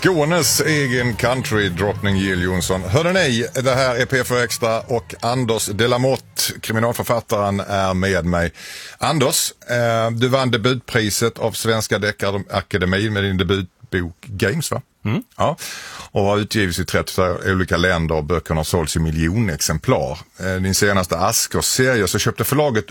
Skånes egen country-drottning Jill Johnson. Hörde ni, det här är P4 Extra och Anders Delamotte, kriminalförfattaren, är med mig. Anders, du vann debutpriset av Svenska Deckarakademin med din debutbok Games, va? Mm. Ja. Och har utgivits i 30 olika länder och böckerna har sålts i miljonexemplar. Din senaste Asker-serie så köpte förlaget